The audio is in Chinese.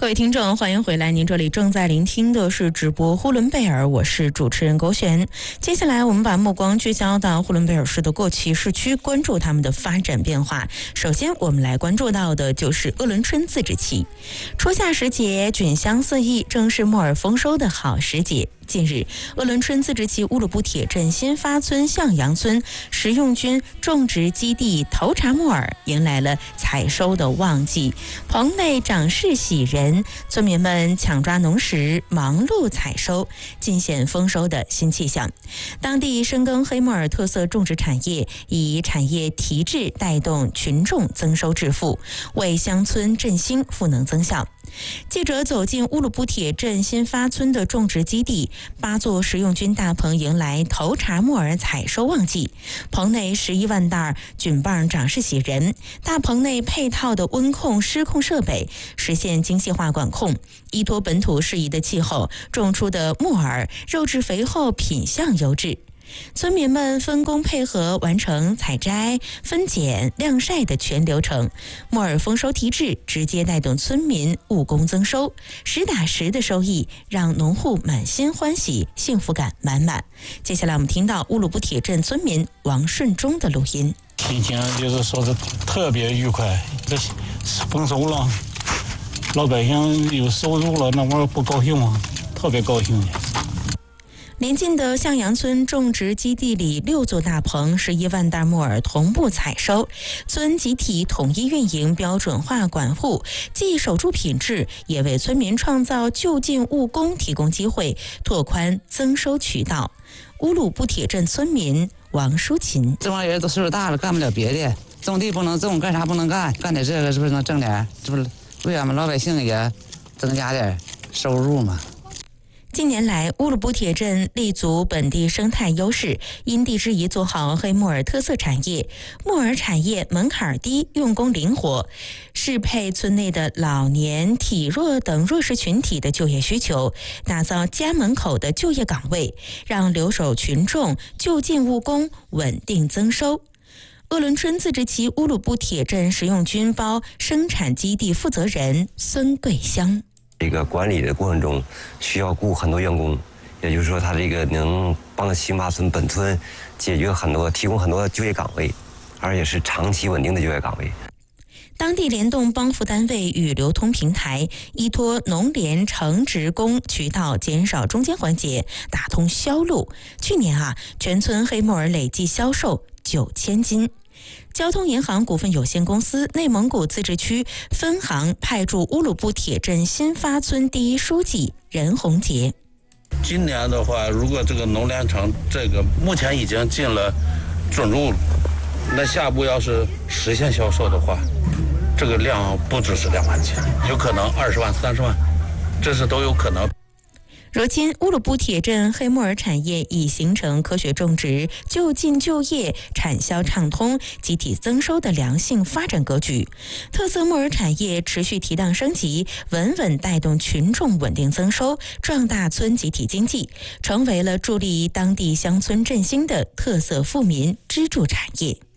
各位听众，欢迎回来。您这里正在聆听的是直播呼伦贝尔，我是主持人狗璇。接下来我们把目光聚焦到呼伦贝尔市的过旗市区，关注他们的发展变化。首先我们来关注到的就是鄂伦春自治旗。初夏时节，菌香四溢，正是木耳丰收的好时节。近日，鄂伦春自治旗乌鲁布铁镇新发村向阳村食用菌种植基地头茬木耳迎来了采收的旺季，棚内长势喜人，村民们抢抓农时，忙碌采收，尽显丰收的新气象。当地深耕黑木耳特色种植产业，以产业提质带动群众增收致富，为乡村振兴赋能增效。记者走进乌鲁布铁镇新发村的种植基地，8座食用菌大棚迎来头茬木耳采收旺季，棚内11万袋菌棒长势喜人，大棚内配套的温控湿控设备实现精细化管控，依托本土适宜的气候种出的木耳肉质肥厚，品相优质。村民们分工配合，完成采摘、分拣、晾晒的全流程。木耳丰收提质，直接带动村民务工增收，实打实的收益让农户满心欢喜，幸福感满满。接下来我们听到乌鲁布铁镇村民王顺忠的录音。 心情就是说是特别愉快，这丰收了，老百姓有收入了，那玩意不高兴吗？特别高兴。 临近的向阳村种植基地里6座大棚11万袋木耳同步采收，村集体统一运营标准化管护，既守住品质，也为村民创造就近务工提供机会，拓宽增收渠道。乌鲁布铁镇村民王淑琴： 这帮人都岁数大了，干不了别的，种地不能种，干啥不能干，干点这个是不是能挣点？这不是为俺们老百姓也增加点收入吗？ 近年来，乌鲁布铁镇立足本地生态优势，因地制宜做好黑木耳特色产业。木耳产业门槛低，用工灵活，适配村内的老年、体弱等弱势群体的就业需求，打造家门口的就业岗位，让留守群众就近务工，稳定增收。鄂伦春自治旗乌鲁布铁镇食用菌包生产基地负责人孙桂香： 这个管理的过程中需要雇很多员工，也就是说他这个能帮新发村本村解决提供很多就业岗位，而且是长期稳定的就业岗位。 当地联动帮扶单位与流通平台，依托农联承职工渠道，减少中间环节，打通销路。去年全村黑木耳累计销售9000斤。交通银行股份有限公司内蒙古自治区分行派驻乌鲁布铁镇新发村第一书记任洪杰： 今年的话，如果这个农联城这个目前已经进了准入，那下步要是实现销售的话，这个量不只是2万斤，有可能20万、30万，这是都有可能。 如今，乌鲁布铁镇黑木耳产业已形成科学种植、就近就业、产销畅通、集体增收的良性发展格局。特色木耳产业持续提档升级，稳稳带动群众稳定增收，壮大村集体经济，成为了助力当地乡村振兴的特色富民支柱产业。